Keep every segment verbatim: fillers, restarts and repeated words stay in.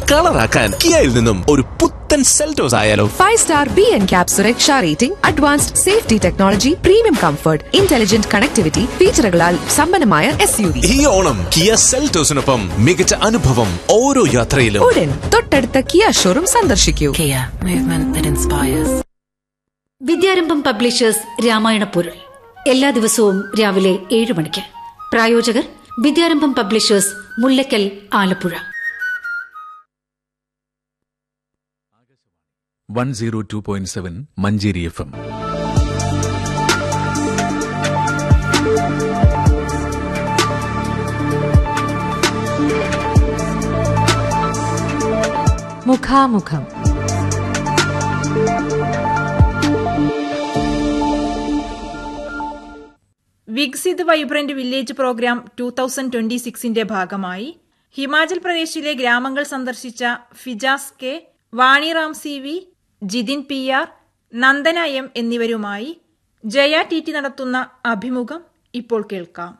കളറാക്കാൻ കിയയിൽ നിന്നും ഒരു പുത്തൻ സെൽറ്റോസ് ആയാലോ? Five star B N cap സുരക്ഷാ rating, advanced safety technology, premium comfort, intelligent connectivity ഫീച്ചറുകളാൽ സമ്പന്നമായ എസ് യു വി. ഈ ഓണം കിയ സെൽറ്റോസിനൊപ്പം മികച്ച അനുഭവം ഓരോ യാത്രയിലും. ഉടൻ തൊട്ടടുത്ത കിയ ഷോറൂം സന്ദർശിക്കൂ. Kia, movement that inspires. Vidyarambham publishers Ramayana പൊരുൾ എല്ലാ ദിവസവും രാവിലെ ഏഴ് മണിക്ക്. പ്രായോജകർ വിദ്യാരംഭം publishers, Mullakkal, Alappuzha. One zero two point seven Manjeri F M. മുഖാമുഖം. Viksit vibrant village programme two thousand twenty സിക്സിന്റെ ഭാഗമായി ഹിമാചൽ പ്രദേശിലെ ഗ്രാമങ്ങൾ സന്ദർശിച്ച Fijas K, Vaniram C V, Jithin P R, Nandana M എന്നിവരുമായി ജയ ടി ടി നടത്തുന്ന അഭിമുഖം ഇപ്പോൾ കേൾക്കാം.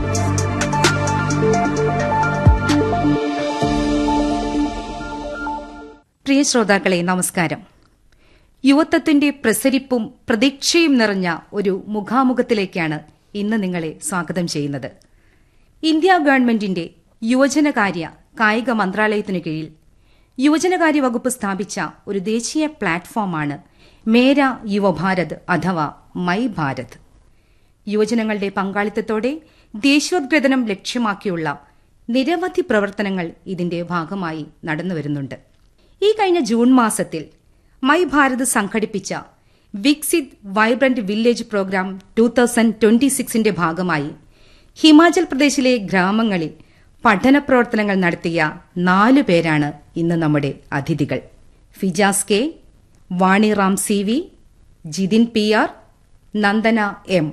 പ്രിയ ശ്രോതാക്കളെ, നമസ്കാരം. യുവത്വത്തിന്റെ പ്രസരിപ്പും പ്രതീക്ഷയും നിറഞ്ഞ ഒരു മുഖാമുഖത്തിലേക്കാണ് ഇന്ന് നിങ്ങളെ സ്വാഗതം ചെയ്യുന്നത്. ഇന്ത്യ ഗവൺമെന്റിന്റെ യുവജനകാര്യ കായിക മന്ത്രാലയത്തിനു കീഴിൽ യുവജനകാര്യ വകുപ്പ് സ്ഥാപിച്ച ഒരു ദേശീയ പ്ലാറ്റ്ഫോമാണ് മേര യുവഭാരത് അഥവാ മൈ ഭാരത്. യുവജനങ്ങളുടെ പങ്കാളിത്തത്തോടെ ദേശീയോദ്ഗ്രഥനം ലക്ഷ്യമാക്കിയുള്ള നിരവധി പ്രവർത്തനങ്ങൾ ഇതിന്റെ ഭാഗമായി നടന്നുവരുന്നുണ്ട്. ഈ കഴിഞ്ഞ ജൂൺ മാസത്തിൽ മൈ ഭാരത് സംഘടിപ്പിച്ച Viksit vibrant village programme two thousand twenty സിക്സിന്റെ ഭാഗമായി ഹിമാചൽ പ്രദേശിലെ ഗ്രാമങ്ങളിൽ പഠന പ്രവർത്തനങ്ങൾ നടത്തിയ നാലു പേരാണ് ഇന്ന് നമ്മുടെ അതിഥികൾ. Fijas K, Vaniram C V, Jithin P R, Nandana M.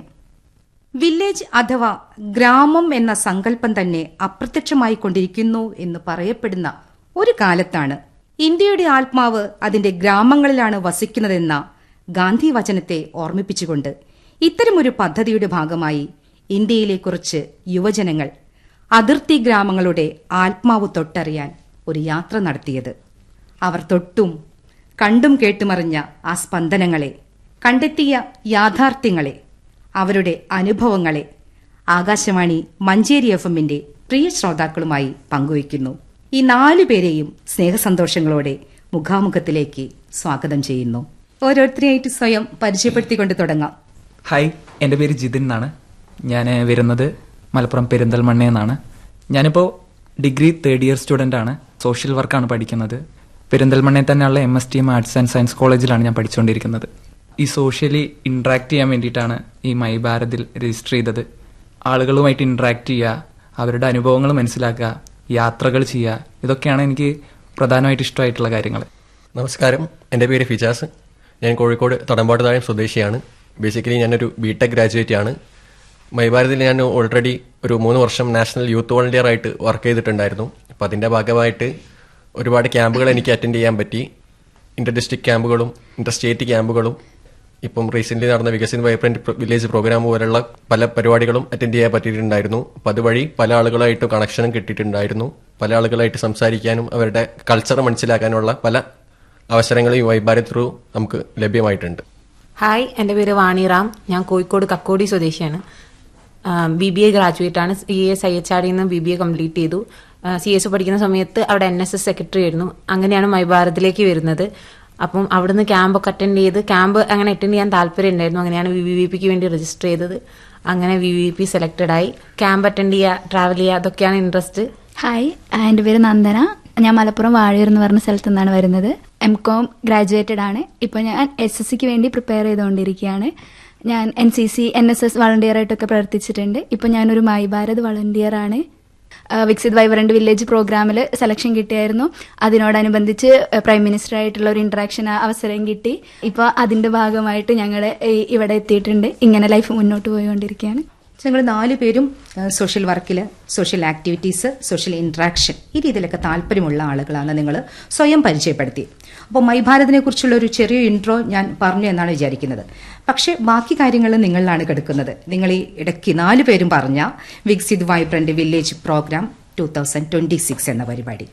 Village അഥവാ ഗ്രാമം എന്ന സങ്കല്പം തന്നെ അപ്രത്യക്ഷമായി കൊണ്ടിരിക്കുന്നു എന്ന് പറയപ്പെടുന്ന ഒരു കാലത്താണ് ഇന്ത്യയുടെ ആത്മാവ് അതിന്റെ ഗ്രാമങ്ങളിലാണ് വസിക്കുന്നതെന്ന ഗാന്ധി വചനത്തെ ഓർമ്മിപ്പിച്ചുകൊണ്ട് ഇത്തരമൊരു പദ്ധതിയുടെ ഭാഗമായി ഇന്ത്യയിലെ കുറച്ച് യുവജനങ്ങൾ അതിർത്തി ഗ്രാമങ്ങളുടെ ആത്മാവ് തൊട്ടറിയാൻ ഒരു യാത്ര നടത്തിയത്. അവർ തൊട്ടും കണ്ടും കേട്ടുമറിഞ്ഞ ആ സ്പന്ദനങ്ങളെ, കണ്ടെത്തിയ യാഥാർത്ഥ്യങ്ങളെ, അവരുടെ അനുഭവങ്ങളെ ആകാശവാണി മഞ്ചേരി എഫ് എമ്മിന്റെ പ്രിയ ശ്രോതാക്കളുമായി പങ്കുവയ്ക്കുന്നു. ഈ നാലു പേരെയും സ്നേഹസന്തോഷങ്ങളോടെ മുഖാമുഖത്തിലേക്ക് സ്വാഗതം ചെയ്യുന്നു. ഓരോരുത്തരെയായിട്ട് സ്വയം പരിചയപ്പെടുത്തിക്കൊണ്ട് തുടങ്ങാം. ഹായ്, എൻ്റെ പേര് ജിതിൻ എന്നാണ്. ഞാൻ വരുന്നത് മലപ്പുറം പെരിന്തൽമണ്ണയിൽ നിന്നാണ്. ഞാനിപ്പോൾ ഡിഗ്രി തേർഡ് ഇയർ സ്റ്റുഡൻ്റ് ആണ്. സോഷ്യൽ വർക്കാണ് പഠിക്കുന്നത്. പെരിന്തൽമണ്ണയിൽ തന്നെയുള്ള M S T M arts and science കോളേജിലാണ് ഞാൻ പഠിച്ചുകൊണ്ടിരിക്കുന്നത്. ഈ സോഷ്യലി ഇൻട്രാക്ട് ചെയ്യാൻ വേണ്ടിയിട്ടാണ് ഈ മൈ ഭാരതിൽ രജിസ്റ്റർ ചെയ്തത്. ആളുകളുമായിട്ട് ഇൻട്രാക്ട് ചെയ്യുക, അവരുടെ അനുഭവങ്ങൾ മനസ്സിലാക്കുക, യാത്രകൾ ചെയ്യുക, ഇതൊക്കെയാണ് എനിക്ക് പ്രധാനമായിട്ട് ഇഷ്ടമായിട്ടുള്ള കാര്യങ്ങൾ. നമസ്കാരം, എൻ്റെ പേര് ഫിജാസ്. ഞാൻ കോഴിക്കോട് തടമ്പാട് താഴം സ്വദേശിയാണ്. ബേസിക്കലി ഞാനൊരു ബി ടെക് ഗ്രാജുവേറ്റ് ആണ്. മൈ ഭാരതിൽ ഞാൻ ഓൾറെഡി ഒരു മൂന്ന് വർഷം നാഷണൽ യൂത്ത് വോളണ്ടിയർ ആയിട്ട് വർക്ക് ചെയ്തിട്ടുണ്ടായിരുന്നു. അപ്പോൾ അതിൻ്റെ ഭാഗമായിട്ട് ഒരുപാട് ക്യാമ്പുകൾ എനിക്ക് അറ്റൻഡ് ചെയ്യാൻ പറ്റി. ഇന്റർ ഡിസ്ട്രിക്ട് ക്യാമ്പുകളും ഇന്റർ സ്റ്റേറ്റ് ക്യാമ്പുകളും ഇപ്പം റീസെന്റ് നടന്ന വികസിത് വൈബ്രന്റ് വില്ലേജ് പ്രോഗ്രാം പോലുള്ള പല പരിപാടികളും അറ്റൻഡ് ചെയ്യാൻ പറ്റിയിട്ടുണ്ടായിരുന്നു. അപ്പം അതുവഴി പല ആളുകളായിട്ടും കണക്ഷനും കിട്ടിയിട്ടുണ്ടായിരുന്നു. പല ആളുകളായിട്ട് സംസാരിക്കാനും അവരുടെ കൾച്ചർ മനസ്സിലാക്കാനുള്ള പല അവസരങ്ങളും ഈ വൈഭാരത് ത്രൂ നമുക്ക് ലഭ്യമായിട്ടുണ്ട്. ഹായ്, എൻ്റെ പേര് വാണിറാം. ഞാൻ കോഴിക്കോട് കക്കോടി സ്വദേശിയാണ്. ബി ബി എ ഗ്രാജുവേറ്റ് ആണ്. C S I H R ഡിയിൽ നിന്ന് ബി ബി എ കംപ്ലീറ്റ് ചെയ്തു. സി എസ് പഠിക്കുന്ന സമയത്ത് അവിടെ എൻ എസ് എസ് സെക്രട്ടറി ആയിരുന്നു. അങ്ങനെയാണ് മൈ ഭാരതിലേക്ക് വരുന്നത്. അപ്പം അവിടുന്ന് ക്യാമ്പൊക്കെ അറ്റൻഡ് ചെയ്ത് ക്യാമ്പ് അങ്ങനെ അറ്റൻഡ് ചെയ്യാൻ താല്പര്യം ഉണ്ടായിരുന്നു. അങ്ങനെയാണ് വി വി പിക്ക് വേണ്ടി രജിസ്റ്റർ ചെയ്തത്. അങ്ങനെ വി വി പി സെലക്റ്റഡ് ആയി. ക്യാമ്പ് അറ്റൻഡ് ചെയ്യുക, ട്രാവൽ ചെയ്യുക, അതൊക്കെയാണ് ഇൻട്രസ്റ്റ്. ഹായ്, എൻ്റെ പേര് നന്ദന. ഞാൻ മലപ്പുറം വാഴയൂർ എന്ന് പറഞ്ഞ സ്ഥലത്തു നിന്നാണ് വരുന്നത്. എം കോം ഗ്രാജുവേറ്റഡ് ആണ്. ഇപ്പോൾ ഞാൻ എസ് എസ് സിക്ക് വേണ്ടി പ്രിപ്പയർ ചെയ്തുകൊണ്ടിരിക്കുകയാണ്. ഞാൻ N C C N S S volunteer ആയിട്ടൊക്കെ പ്രവർത്തിച്ചിട്ടുണ്ട്. ഇപ്പോൾ ഞാനൊരു മൈ ഭാരത് വളണ്ടിയർ ആണ്. വികസിത് വൈബ്രന്റ് വില്ലേജ് പ്രോഗ്രാമിൽ സെലക്ഷൻ കിട്ടിയായിരുന്നു. അതിനോടനുബന്ധിച്ച് പ്രൈം മിനിസ്റ്റർ ആയിട്ടുള്ള ഒരു ഇന്ററാക്ഷൻ അവസരം കിട്ടി. ഇപ്പോൾ അതിന്റെ ഭാഗമായിട്ട് ഞങ്ങൾ ഇവിടെ എത്തിയിട്ടുണ്ട്. ഇങ്ങനെ ലൈഫ് മുന്നോട്ട് പോയിക്കൊണ്ടിരിക്കുകയാണ്. ഞങ്ങൾ നാലു പേരും സോഷ്യൽ വർക്കിൽ, സോഷ്യൽ ആക്ടിവിറ്റീസ്, സോഷ്യൽ ഇന്ററാക്ഷൻ ഈ രീതിയിലൊക്കെ താല്പര്യമുള്ള ആളുകളാണ് നിങ്ങൾ സ്വയം പരിചയപ്പെടുത്തി. അപ്പോൾ മൈ ഭാരതിനെ കുറിച്ചുള്ള ഒരു ചെറിയ ഇൻട്രോ ഞാൻ പറഞ്ഞു എന്നാണ് വിചാരിക്കുന്നത്. പക്ഷേ ബാക്കി കാര്യങ്ങൾ നിങ്ങളിലാണ് കിടക്കുന്നത്. നിങ്ങൾ ഈ ഇടയ്ക്ക് നാലു പേരും പറഞ്ഞ Viksit vibrant village programme two thousand twenty six എന്ന പരിപാടി